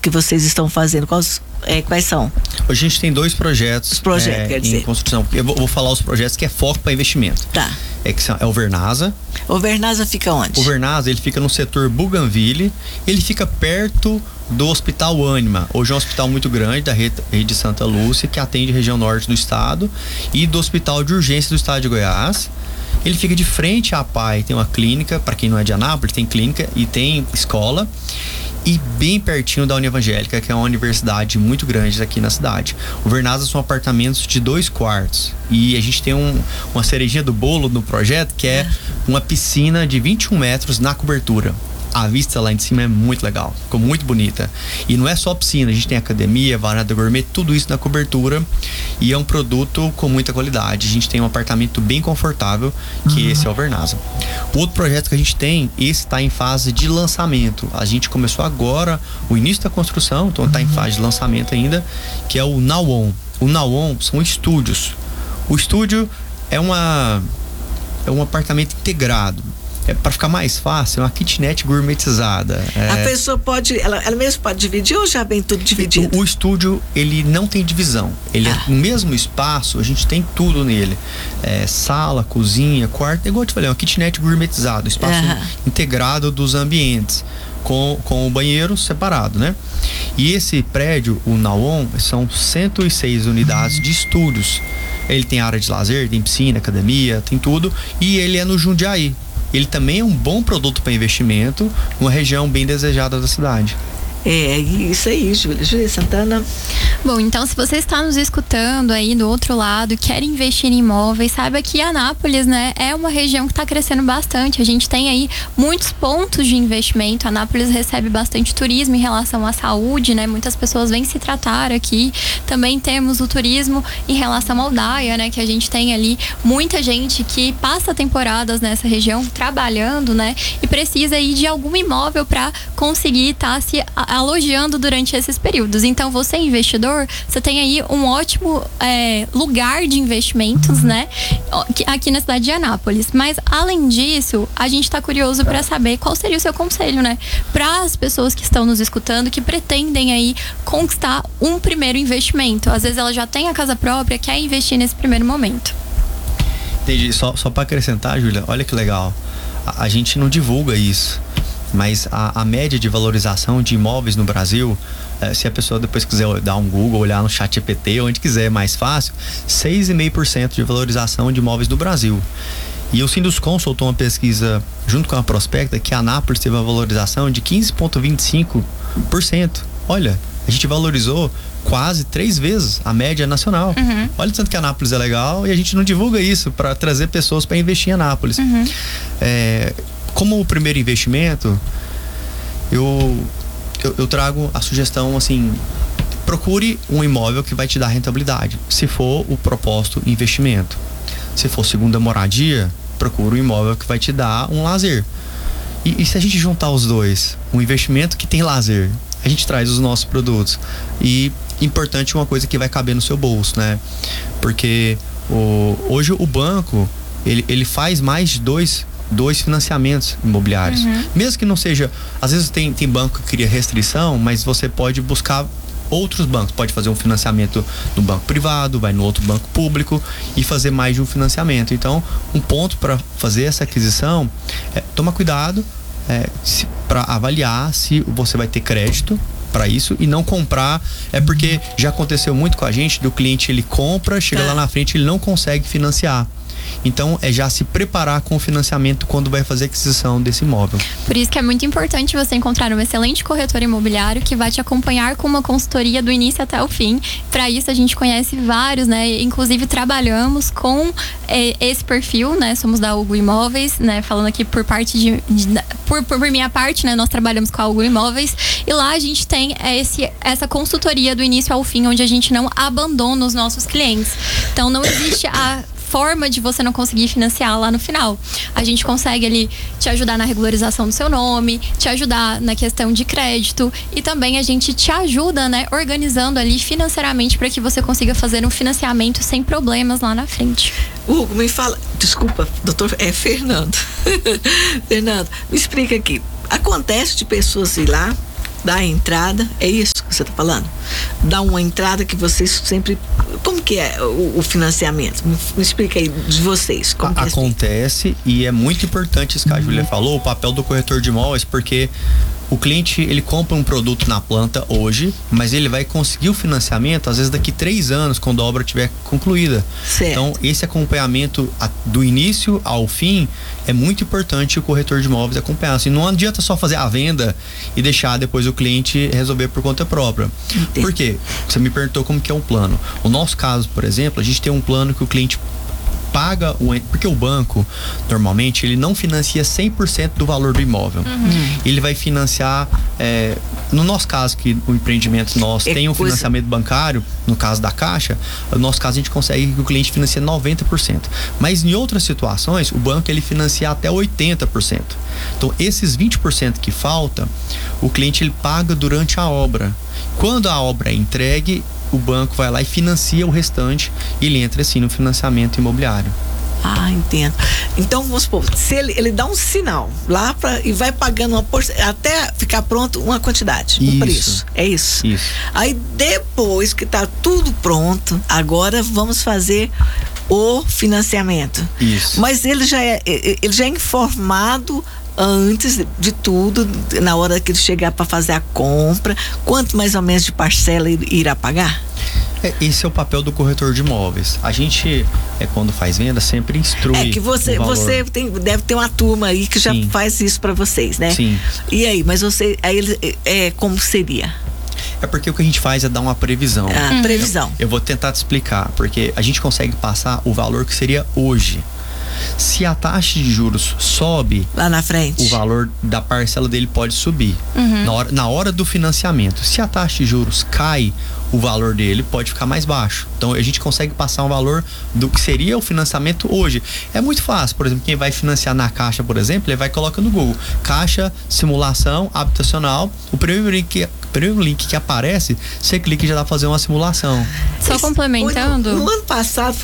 que vocês estão fazendo? Quais são? Hoje a gente tem 2 projetos. Os projetos, quer dizer. Em construção. Eu vou falar os projetos que é foco para investimento. Tá. É o Vernasa. O Vernasa fica onde? O Vernasa, ele fica no setor Bougainville. Ele fica perto do Hospital Ânima. Hoje é um hospital muito grande da rede Santa Lúcia, que atende a região norte do estado, e do Hospital de Urgência do estado de Goiás. Ele fica de frente à PAI, tem uma clínica, para quem não é de Anápolis, tem clínica e tem escola. E bem pertinho da Univangélica, que é uma universidade muito grande aqui na cidade. O Vernasa são apartamentos de 2 quartos. E a gente tem uma cerejinha do bolo no projeto, que é uma piscina de 21 metros na cobertura. A vista lá em cima é muito legal, ficou muito bonita. E não é só piscina, a gente tem academia, varanda gourmet, tudo isso na cobertura. E é um produto com muita qualidade. A gente tem um apartamento bem confortável, que esse é o Vernasa. O outro projeto que a gente tem, esse está em fase de lançamento. A gente começou agora o início da construção, então está em fase de lançamento ainda, que é o Nawon. O Nawon são estúdios. O estúdio é um apartamento integrado. Para ficar mais fácil, é uma kitnet gourmetizada. A pessoa pode, ela mesma pode dividir ou já vem tudo dividido? O estúdio, ele não tem divisão. Ele é no mesmo espaço, a gente tem tudo nele. Sala, cozinha, quarto, igual eu te falei, uma kitnet gourmetizada, espaço integrado dos ambientes, com o banheiro separado, né? E esse prédio, o Nawon, são 106 unidades de estúdios. Ele tem área de lazer, tem piscina, academia, tem tudo. E ele é no Jundiaí. Ele também é um bom produto para investimento, numa região bem desejada da cidade. Isso aí, Júlia Santana. Bom, então se você está nos escutando aí do outro lado, quer investir em imóveis, saiba que Anápolis, né, é uma região que está crescendo bastante. A gente tem aí muitos pontos de investimento. Anápolis recebe bastante turismo em relação à saúde, né? Muitas pessoas vêm se tratar aqui. Também temos o turismo em relação ao DAIA, né? Que a gente tem ali muita gente que passa temporadas nessa região trabalhando, né? E precisa aí de algum imóvel para conseguir estar se alojando durante esses períodos. Então, você investidor, você tem aí um ótimo lugar de investimentos, né? Aqui na cidade de Anápolis. Mas, além disso, a gente está curioso para saber qual seria o seu conselho, né? Para as pessoas que estão nos escutando, que pretendem aí conquistar um primeiro investimento. Às vezes ela já tem a casa própria, quer investir nesse primeiro momento. Entendi. Só para acrescentar, Júlia, olha que legal. A gente não divulga isso. Mas a média de valorização de imóveis no Brasil, se a pessoa depois quiser dar um Google, olhar no ChatGPT, onde quiser, é mais fácil, 6,5% de valorização de imóveis no Brasil. E o Sinduscon soltou uma pesquisa junto com a Prospecta que a Anápolis teve uma valorização de 15,25%. Olha, a gente valorizou quase 3 vezes a média nacional. Olha tanto que Anápolis é legal e a gente não divulga isso para trazer pessoas para investir em Anápolis. Como o primeiro investimento, eu trago a sugestão assim: procure um imóvel que vai te dar rentabilidade, se for o propósito investimento. Se for segunda moradia, procure um imóvel que vai te dar um lazer. E se a gente juntar os dois, um investimento que tem lazer, a gente traz os nossos produtos. E importante, uma coisa que vai caber no seu bolso, né? Porque hoje o banco, ele faz mais de dois financiamentos imobiliários. Mesmo que não seja, às vezes tem banco que cria restrição, mas você pode buscar outros bancos, pode fazer um financiamento no banco privado, vai no outro banco público e fazer mais de um financiamento. Então, um ponto para fazer essa aquisição é tomar cuidado para avaliar se você vai ter crédito para isso e não comprar. Porque já aconteceu muito com a gente, do cliente, ele compra, chega lá na frente, ele não consegue financiar. Então, já se preparar com o financiamento quando vai fazer a aquisição desse imóvel. Por isso que é muito importante você encontrar um excelente corretor imobiliário que vai te acompanhar com uma consultoria do início até o fim. Para isso, a gente conhece vários, né? Inclusive, trabalhamos com esse perfil, né? Somos da Hugo Imóveis, né? Falando aqui por parte por minha parte, né? Nós trabalhamos com a Hugo Imóveis e lá a gente tem essa consultoria do início ao fim, onde a gente não abandona os nossos clientes. Então, não existe a forma de você não conseguir financiar lá no final. A gente consegue ali te ajudar na regularização do seu nome, te ajudar na questão de crédito e também a gente te ajuda, né, organizando ali financeiramente para que você consiga fazer um financiamento sem problemas lá na frente. Hugo, me fala, desculpa, doutor, Fernando. Fernando, me explica aqui. Acontece de pessoas ir lá, dá a entrada, é isso que você está falando? Dá uma entrada que vocês sempre... Como que é o financiamento? Me explica aí de vocês. Como que acontece, e é muito importante isso que a Júlia falou, o papel do corretor de imóveis, porque o cliente, ele compra um produto na planta hoje, mas ele vai conseguir o financiamento às vezes daqui 3 anos, quando a obra estiver concluída. Certo. Então, esse acompanhamento do início ao fim é muito importante o corretor de imóveis acompanhar. Assim, não adianta só fazer a venda e deixar depois o cliente resolver por conta própria. Entendi. Por quê? Você me perguntou como que é um plano. O nosso caso, por exemplo, a gente tem um plano que o cliente paga porque o banco normalmente ele não financia 100% do valor do imóvel. Ele vai financiar, no nosso caso, que o empreendimento nosso tem um financiamento bancário, no caso da Caixa, no nosso caso a gente consegue que o cliente financie 90%, mas em outras situações o banco ele financia até 80%. Então esses 20% que falta, o cliente ele paga durante a obra. Quando a obra é entregue, o banco vai lá e financia o restante e ele entra assim no financiamento imobiliário. Ah, entendo. Então, vamos supor, se ele dá um sinal lá e vai pagando uma até ficar pronto uma quantidade, um preço. É isso? Isso. Aí depois que tá tudo pronto, agora vamos fazer o financiamento. Isso. Mas ele já é informado antes de tudo, na hora que ele chegar para fazer a compra, quanto mais ou menos de parcela ele irá pagar? Esse é o papel do corretor de imóveis. A gente, quando faz venda, sempre instrui. É que você deve ter uma turma aí que já faz isso para vocês, né? Sim. E aí, mas como seria? É porque o que a gente faz é dar uma previsão. Previsão. Eu vou tentar te explicar, porque a gente consegue passar o valor que seria hoje. Se a taxa de juros sobe, lá na frente, o valor da parcela dele pode subir. Na hora do financiamento. Se a taxa de juros cai, o valor dele pode ficar mais baixo. Então a gente consegue passar um valor do que seria o financiamento hoje. É muito fácil. Por exemplo, quem vai financiar na Caixa, por exemplo, ele vai colocar no Google Caixa, simulação habitacional. O primeiro link que aparece, você clica e já dá pra fazer uma simulação. Só complementando. No ano passado,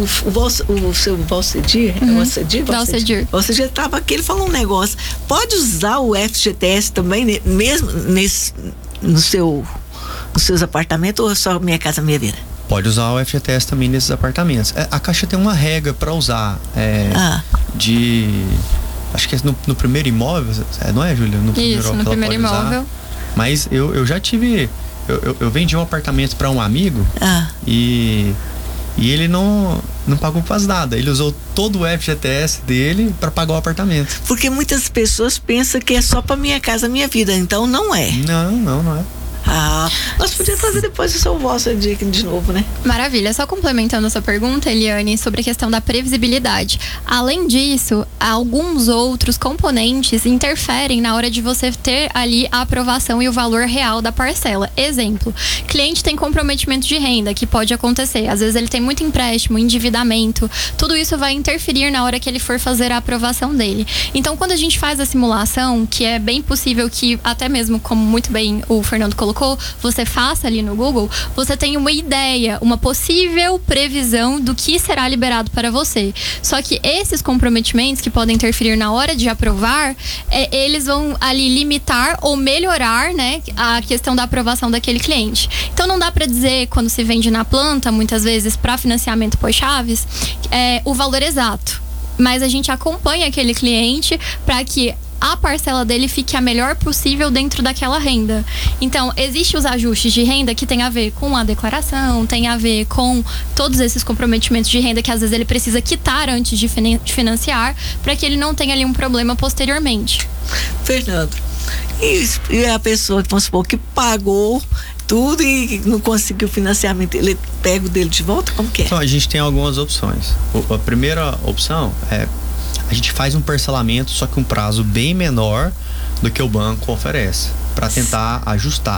o seu Valcedir, Valcedir tava aqui, ele falou um negócio. Pode usar o FGTS também, mesmo nos seus apartamentos, ou é só Minha Casa Minha Vida? Pode usar o FGTS também nesses apartamentos. A Caixa tem uma regra para usar acho que é no primeiro imóvel, não é, Júlia? No primeiro imóvel. Usar. Mas eu já tive, eu vendi um apartamento para um amigo e ele não pagou quase nada. Ele usou todo o FGTS dele para pagar o apartamento. Porque muitas pessoas pensam que é só para Minha Casa Minha Vida, então não é. Não é. Nós podíamos fazer depois o seu vosso dia aqui de novo, né? Maravilha. Só complementando a sua pergunta, Eliane, sobre a questão da previsibilidade. Além disso, alguns outros componentes interferem na hora de você ter ali a aprovação e o valor real da parcela. Exemplo, cliente tem comprometimento de renda, que pode acontecer. Às vezes ele tem muito empréstimo, endividamento. Tudo isso vai interferir na hora que ele for fazer a aprovação dele. Então, quando a gente faz a simulação, que é bem possível que, até mesmo como muito bem o Fernando colocou, você faça ali no Google, você tem uma ideia, uma possível previsão do que será liberado para você. Só que esses comprometimentos que podem interferir na hora de aprovar, eles vão ali limitar ou melhorar, né, a questão da aprovação daquele cliente. Então não dá para dizer, quando se vende na planta, muitas vezes para financiamento pós-chaves, o valor exato. Mas a gente acompanha aquele cliente para que a parcela dele fique a melhor possível dentro daquela renda. Então, existem os ajustes de renda que tem a ver com a declaração, tem a ver com todos esses comprometimentos de renda que às vezes ele precisa quitar antes de financiar, para que ele não tenha ali um problema posteriormente. Fernando, e a pessoa, vamos supor, que pagou tudo e não conseguiu financiamento, ele pega o dele de volta? Como que é? Então, a gente tem algumas opções. A primeira opção é a gente faz um parcelamento, só que um prazo bem menor do que o banco oferece, para tentar ajustar.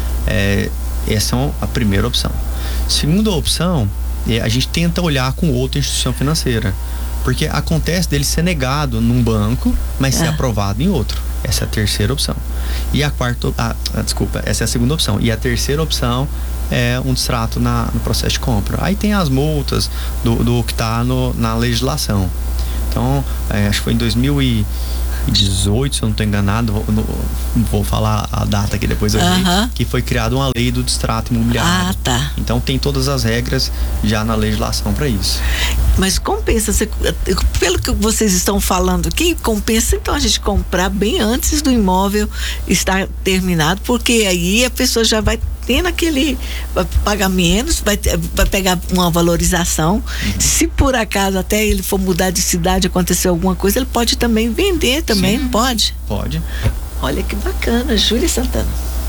Essa é a primeira opção. Segunda opção, a gente tenta olhar com outra instituição financeira, porque acontece dele ser negado num banco, mas ser aprovado em outro. Essa é a terceira opção. E a quarta, essa é a segunda opção. E a terceira opção é um distrato no processo de compra. Aí tem as multas do que está na legislação. Então, acho que foi em 2018, se eu não estou enganado, vou falar a data aqui depois, que foi criada uma lei do distrato imobiliário. Ah, tá. Então tem todas as regras já na legislação para isso. Mas compensa, pelo que vocês estão falando aqui, compensa então a gente comprar bem antes do imóvel estar terminado, porque aí a pessoa já vai tendo vai pagar menos, vai pegar uma valorização. Se por acaso até ele for mudar de cidade, acontecer alguma coisa, ele pode também vender também, não pode? Pode. Olha que bacana, Júlia Santana.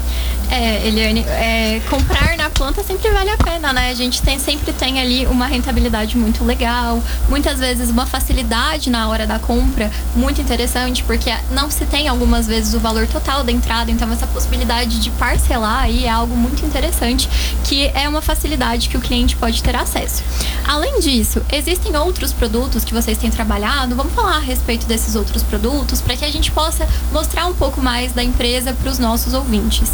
Eliane, comprar na planta sempre vale a pena, né? A gente sempre tem ali uma rentabilidade muito legal, muitas vezes uma facilidade na hora da compra muito interessante, porque não se tem algumas vezes o valor total da entrada, então essa possibilidade de parcelar aí é algo muito interessante, que é uma facilidade que o cliente pode ter acesso. Além disso, existem outros produtos que vocês têm trabalhado. Vamos falar a respeito desses outros produtos para que a gente possa mostrar um pouco mais da empresa para os nossos ouvintes.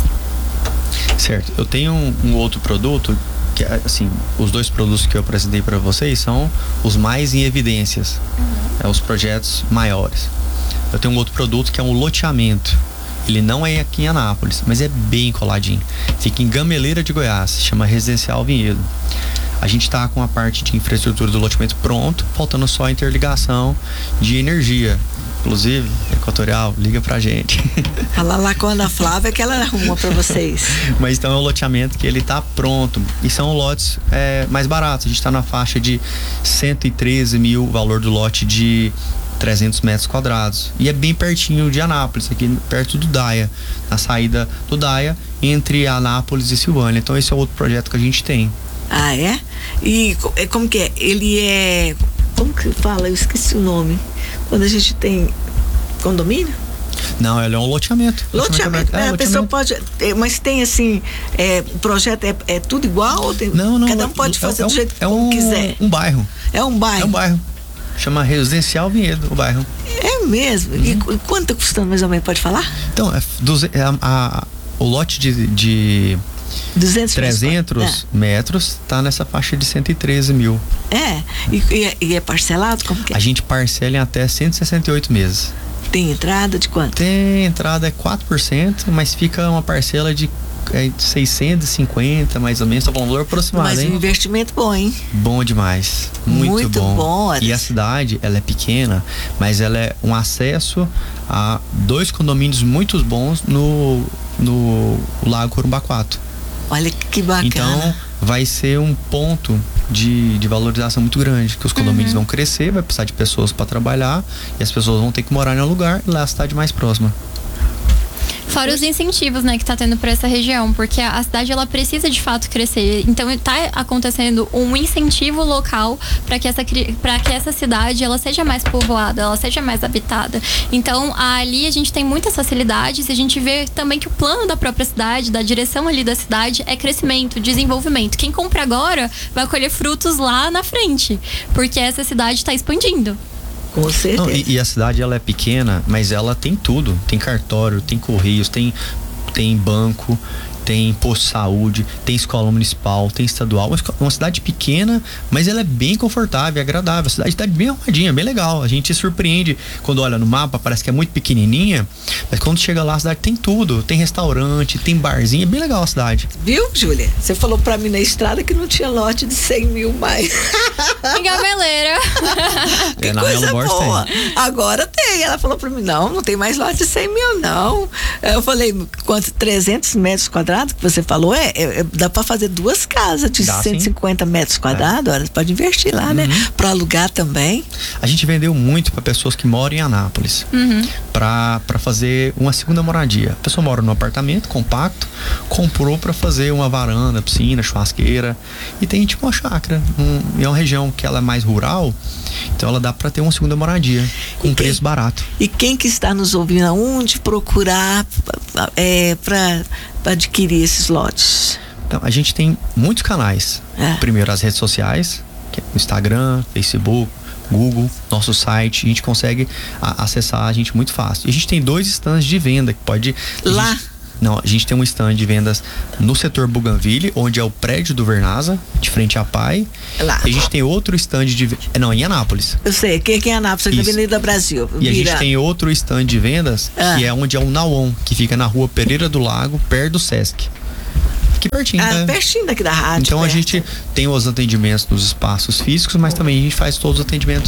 Certo, eu tenho um outro produto que, assim, os dois produtos que eu apresentei para vocês são os mais em evidências, os projetos maiores. Eu tenho um outro produto que é um loteamento. Ele não é aqui em Anápolis, mas é bem coladinho. Fica em Gameleira de Goiás, chama Residencial Vinhedo. A gente está com a parte de infraestrutura do loteamento pronto, faltando só a interligação de energia. Inclusive, Equatorial, liga pra gente. Fala lá com a Ana Flávia que ela arruma pra vocês. Mas então é um loteamento que ele tá pronto. E são lotes mais baratos. A gente tá na faixa de 113 mil, valor do lote de 300 metros quadrados. E é bem pertinho de Anápolis, aqui perto do Daia. Na saída do Daia, entre Anápolis e Silvânia. Então esse é outro projeto que a gente tem. Ah, é? E como que é? Ele é... Como que fala? Eu esqueci o nome. Quando a gente tem condomínio? Não, ele é um loteamento. Loteamento. A pessoa pode... Mas tem assim... o projeto é tudo igual? Ou tem, não. Cada um pode fazer do jeito que quiser. Um bairro. É um bairro? É um bairro. Chama Residencial Vinhedo, o bairro. É mesmo? E quanto tá custando mais ou menos? Pode falar? Então, o lote de 300 metros tá nessa faixa de 113 mil. E é parcelado? Como que é? A gente parcela em até 168 meses. Tem entrada de quanto? Tem entrada 4%, mas fica uma parcela de 650, mais ou menos, tá bom, valor aproximado. Mas um investimento bom, hein? Bom demais. Muito bom. E a cidade, ela é pequena, mas ela é um acesso a 2 condomínios muito bons no Lago Corumbaquato. Olha que bacana. Então, vai ser um ponto de valorização muito grande, que os condomínios vão crescer, vai precisar de pessoas para trabalhar e as pessoas vão ter que morar em um lugar e lá a cidade mais próxima. Fora os incentivos, né, que tá tendo para essa região, porque a cidade ela precisa de fato crescer. Então tá acontecendo um incentivo local para que essa cidade ela seja mais povoada, ela seja mais habitada. Então ali a gente tem muitas facilidades e a gente vê também que o plano da própria cidade, da direção ali da cidade é crescimento, desenvolvimento. Quem compra agora vai colher frutos lá na frente, porque essa cidade está expandindo. Com certeza. Não, e a cidade ela é pequena, mas ela tem tudo. Tem cartório, tem correios, tem banco, tem posto de saúde, tem escola municipal, tem estadual. Uma cidade pequena, mas ela é bem confortável, agradável. A cidade está bem arrumadinha, bem legal. A gente se surpreende quando olha no mapa, parece que é muito pequenininha, mas quando chega lá a cidade tem tudo. Tem restaurante, tem barzinho, é bem legal a cidade. Viu, Júlia? Você falou pra mim na estrada que não tinha lote de 100 mil mais. Em Gameleira. Que coisa boa. Agora tem. Ela falou pra mim, não tem mais lote de 100 mil, não. Eu falei, quanto? 300 metros quadrados que você falou, dá pra fazer 2 casas de 150 metros quadrados. Olha, pode investir lá, né? Pra alugar também. A gente vendeu muito pra pessoas que moram em Anápolis. Pra fazer uma segunda moradia. A pessoa mora num apartamento compacto, comprou pra fazer uma varanda, piscina, churrasqueira. E tem tipo uma chácara. É uma região que ela é mais rural, então ela dá pra ter uma segunda moradia com um preço barato. E quem que está nos ouvindo, aonde procurar para adquirir esses lotes? Então, a gente tem muitos canais. Primeiro as redes sociais, que é o Instagram, Facebook, Google, nosso site, a gente consegue acessar a gente muito fácil. E a gente tem 2 stands de venda que pode... Não, a gente tem um stand de vendas no setor Bougainville, onde é o prédio do Vernasa, de frente à PAI. Lá. E a gente tem outro stand em Anápolis. Eu sei, que é Anápolis, na Avenida Brasil. E a gente tem outro stand de vendas, que é onde é o Nauon, que fica na rua Pereira do Lago, perto do Sesc. Aqui pertinho, né? Pertinho daqui da rádio. Então a gente tem os atendimentos nos espaços físicos, mas também a gente faz todos os atendimentos